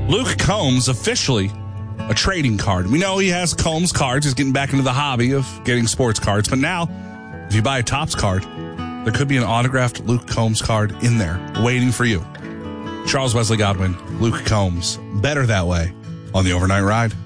Luke Combs officially a trading card. We know he has Combs cards. He's getting back into the hobby of getting sports cards. But now, if you buy a Topps card, there could be an autographed Luke Combs card in there waiting for you. Charles Wesley Godwin, Luke Combs. Better that way on the Overnight Ride.